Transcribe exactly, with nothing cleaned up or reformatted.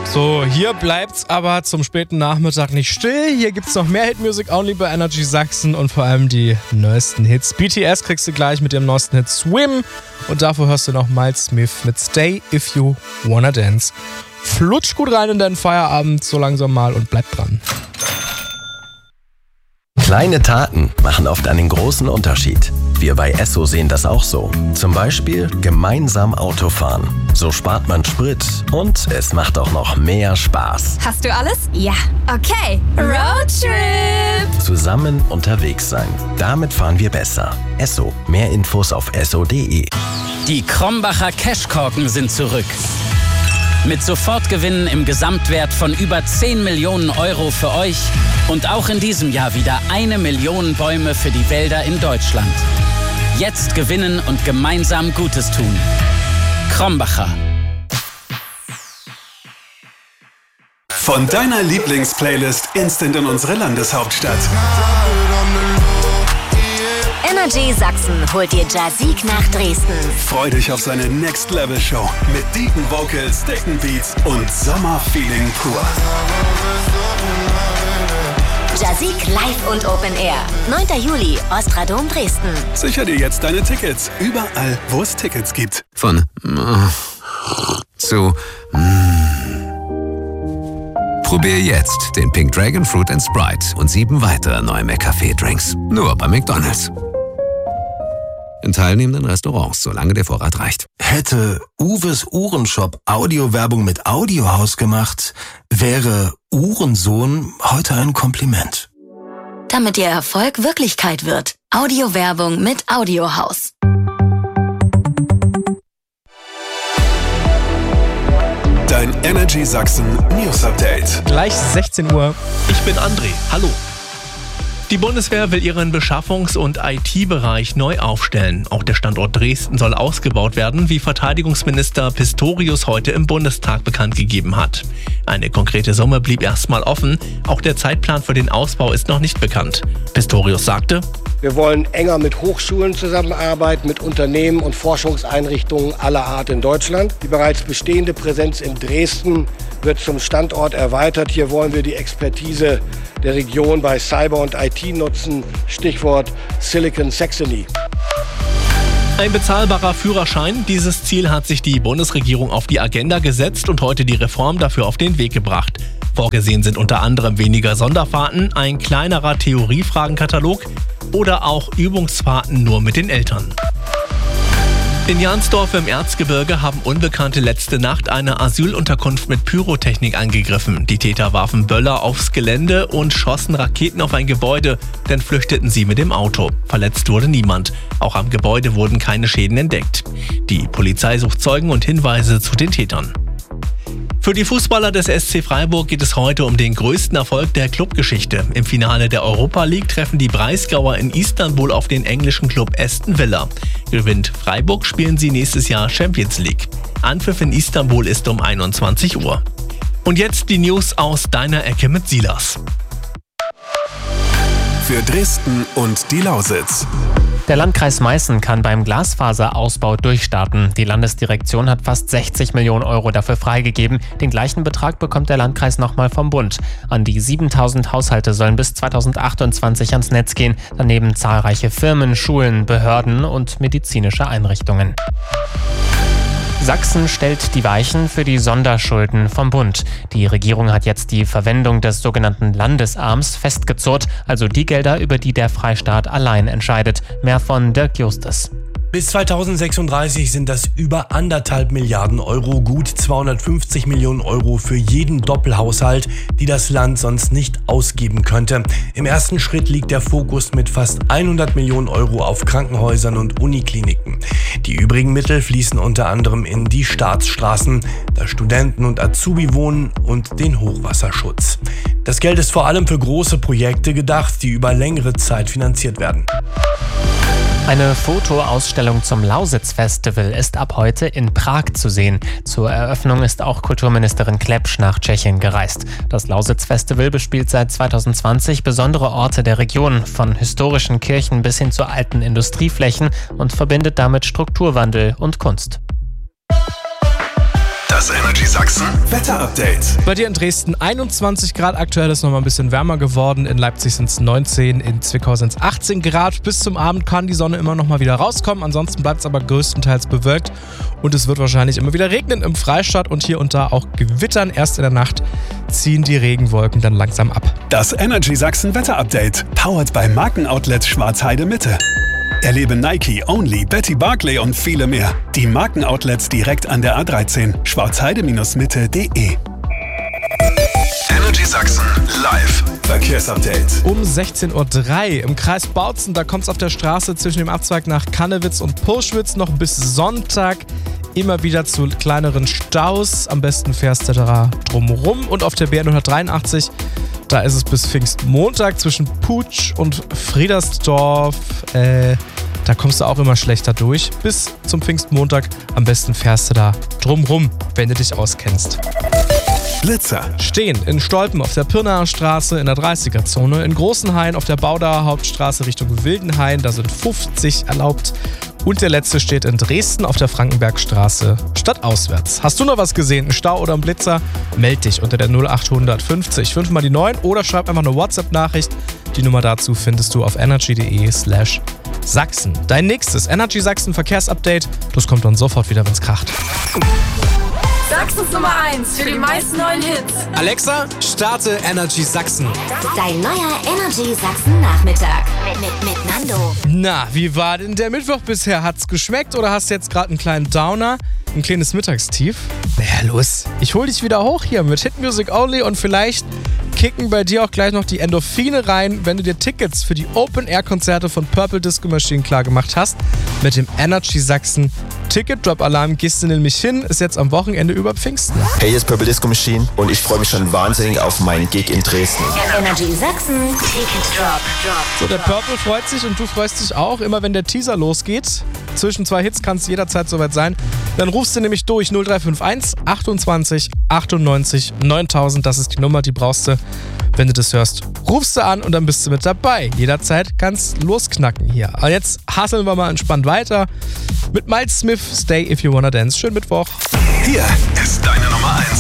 So, hier bleibt's aber zum späten Nachmittag nicht still. Hier gibt's noch mehr Hitmusik only bei Energy Sachsen und vor allem die neuesten Hits. B T S kriegst du gleich mit dem neuesten Hit Swim und davor hörst du noch Miles Smith mit Stay If You Wanna Dance. Flutsch gut rein in deinen Feierabend so langsam mal und bleib dran. Kleine Taten machen oft einen großen Unterschied. Wir bei Esso sehen das auch so. Zum Beispiel gemeinsam Auto fahren. So spart man Sprit und es macht auch noch mehr Spaß. Hast du alles? Ja. Okay. Roadtrip! Zusammen unterwegs sein. Damit fahren wir besser. Esso. Mehr Infos auf esso punkt de. Die Krombacher Cashkorken sind zurück. Mit Sofortgewinnen im Gesamtwert von über zehn Millionen Euro für euch und auch in diesem Jahr wieder eine Million Bäume für die Wälder in Deutschland. Jetzt gewinnen und gemeinsam Gutes tun. Krombacher. Von deiner Lieblingsplaylist instant in unsere Landeshauptstadt. Energy Sachsen holt dir Jazik nach Dresden. Freu dich auf seine Next-Level-Show mit deepen Vocals, dicken Beats und Sommerfeeling pur. Jazik live und Open Air. neunter Juli, Ostradom Dresden. Sicher dir jetzt deine Tickets. Überall, wo es Tickets gibt. Von zu Probier jetzt den Pink Dragon Fruit and Sprite und sieben weitere neue McCafé-Drinks. Nur bei McDonald's. In teilnehmenden Restaurants, solange der Vorrat reicht. Hätte Uwes Uhrenshop Audiowerbung mit Audiohaus gemacht, wäre Uhrensohn heute ein Kompliment. Damit Ihr Erfolg Wirklichkeit wird. Audiowerbung mit Audiohaus. Dein Energy Sachsen News Update. Gleich sechzehn Uhr. Ich bin André. Hallo. Die Bundeswehr will ihren Beschaffungs- und I T-Bereich neu aufstellen. Auch der Standort Dresden soll ausgebaut werden, wie Verteidigungsminister Pistorius heute im Bundestag bekannt gegeben hat. Eine konkrete Summe blieb erstmal offen. Auch der Zeitplan für den Ausbau ist noch nicht bekannt. Pistorius sagte: Wir wollen enger mit Hochschulen zusammenarbeiten, mit Unternehmen und Forschungseinrichtungen aller Art in Deutschland. Die bereits bestehende Präsenz in Dresden wird zum Standort erweitert. Hier wollen wir die Expertise der Region bei Cyber und I T nutzen. Stichwort Silicon Saxony. Ein bezahlbarer Führerschein. Dieses Ziel hat sich die Bundesregierung auf die Agenda gesetzt und heute die Reform dafür auf den Weg gebracht. Vorgesehen sind unter anderem weniger Sonderfahrten, ein kleinerer Theoriefragenkatalog oder auch Übungsfahrten nur mit den Eltern. In Jansdorf im Erzgebirge haben Unbekannte letzte Nacht eine Asylunterkunft mit Pyrotechnik angegriffen. Die Täter warfen Böller aufs Gelände und schossen Raketen auf ein Gebäude, dann flüchteten sie mit dem Auto. Verletzt wurde niemand. Auch am Gebäude wurden keine Schäden entdeckt. Die Polizei sucht Zeugen und Hinweise zu den Tätern. Für die Fußballer des S C Freiburg geht es heute um den größten Erfolg der Clubgeschichte. Im Finale der Europa League treffen die Breisgauer in Istanbul auf den englischen Club Aston Villa. Gewinnt Freiburg, spielen sie nächstes Jahr Champions League. Anpfiff in Istanbul ist um einundzwanzig Uhr. Und jetzt die News aus deiner Ecke mit Silas. Für Dresden und die Lausitz. Der Landkreis Meißen kann beim Glasfaserausbau durchstarten. Die Landesdirektion hat fast sechzig Millionen Euro dafür freigegeben. Den gleichen Betrag bekommt der Landkreis nochmal vom Bund. An die siebentausend Haushalte sollen bis zweitausendachtundzwanzig ans Netz gehen. Daneben zahlreiche Firmen, Schulen, Behörden und medizinische Einrichtungen. Sachsen stellt die Weichen für die Sonderschulden vom Bund. Die Regierung hat jetzt die Verwendung des sogenannten Landesarms festgezurrt, also die Gelder, über die der Freistaat allein entscheidet. Mehr von Dirk Justus. Bis zweitausendsechsunddreißig sind das über anderthalb Milliarden Euro, gut zweihundertfünfzig Millionen Euro für jeden Doppelhaushalt, die das Land sonst nicht ausgeben könnte. Im ersten Schritt liegt der Fokus mit fast hundert Millionen Euro auf Krankenhäusern und Unikliniken. Die übrigen Mittel fließen unter anderem in die Staatsstraßen, das Studenten- und Azubi wohnen und den Hochwasserschutz. Das Geld ist vor allem für große Projekte gedacht, die über längere Zeit finanziert werden. Eine Fotoausstellung zum Lausitz-Festival ist ab heute in Prag zu sehen. Zur Eröffnung ist auch Kulturministerin Klepsch nach Tschechien gereist. Das Lausitz-Festival bespielt seit zweitausendzwanzig besondere Orte der Region, von historischen Kirchen bis hin zu alten Industrieflächen und verbindet damit Strukturwandel und Kunst. Das Energy Sachsen Wetter-Update. Bei dir in Dresden einundzwanzig Grad, aktuell ist noch mal ein bisschen wärmer geworden. In Leipzig sind es neunzehn, in Zwickau sind es achtzehn Grad. Bis zum Abend kann die Sonne immer noch mal wieder rauskommen. Ansonsten bleibt es aber größtenteils bewölkt und es wird wahrscheinlich immer wieder regnen im Freistaat und hier und da auch gewittern. Erst in der Nacht ziehen die Regenwolken dann langsam ab. Das Energy Sachsen Wetter-Update. Powered bei Markenoutlet Schwarzheide Mitte. Erlebe Nike, Only, Betty Barclay und viele mehr. Die Markenoutlets direkt an der A dreizehn. schwarzheide Mitte punkt de. Energy Sachsen live. Verkehrsupdate. Um sechzehn Uhr drei im Kreis Bautzen, da kommt es auf der Straße zwischen dem Abzweig nach Kannewitz und Purschwitz noch bis Sonntag immer wieder zu kleineren Staus. Am besten fährst du da drumrum. Und auf der B N hundertdreiundachtzig, da ist es bis Pfingstmontag zwischen Putsch und Friedersdorf. Äh, da kommst du auch immer schlechter durch. Bis zum Pfingstmontag am besten fährst du da drumrum, wenn du dich auskennst. Blitzer. Stehen in Stolpen auf der Pirnaer Straße in der dreißiger-Zone, in Großenhain auf der Baudauer Hauptstraße Richtung Wildenhain, da sind fünfzig erlaubt. Und der letzte steht in Dresden auf der Frankenbergstraße stadtauswärts. Hast du noch was gesehen, einen Stau oder einen Blitzer? Meld dich unter der null acht fünfzig fünf mal die neun oder schreib einfach eine WhatsApp-Nachricht. Die Nummer dazu findest du auf energy.de slash Sachsen. Dein nächstes Energy Sachsen Verkehrsupdate, das kommt dann sofort wieder, wenn's kracht. Sachsens Nummer eins für die meisten neuen Hits. Alexa, starte Energy Sachsen. Dein neuer Energy Sachsen Nachmittag mit, mit, mit Nando. Na, wie war denn der Mittwoch bisher? Hat's geschmeckt oder hast du jetzt gerade einen kleinen Downer? Ein kleines Mittagstief? Na ja, los. Ich hol dich wieder hoch hier mit Hit Music Only und vielleicht kicken bei dir auch gleich noch die Endorphine rein, wenn du dir Tickets für die Open-Air-Konzerte von Purple Disco Machine klar gemacht hast. Mit dem Energy Sachsen Ticket-Drop-Alarm gehst du nämlich hin, ist jetzt am Wochenende über Pfingsten. Hey, hier ist Purple Disco Machine und ich freue mich schon wahnsinnig auf meinen Gig in Dresden. Energy Sachsen Ticket-Drop. So, der Purple freut sich und du freust dich auch, immer wenn der Teaser losgeht. Zwischen zwei Hits kann es jederzeit soweit sein. Dann rufst du nämlich durch null drei fünf eins achtundzwanzig achtundneunzig neuntausend. Das ist die Nummer, die brauchst du, wenn du das hörst. Rufst du an und dann bist du mit dabei. Jederzeit kannst losknacken hier. Aber jetzt hasseln wir mal entspannt weiter mit Miles Smith, Stay If You Wanna Dance. Schönen Mittwoch. Hier ist deine Nummer eins.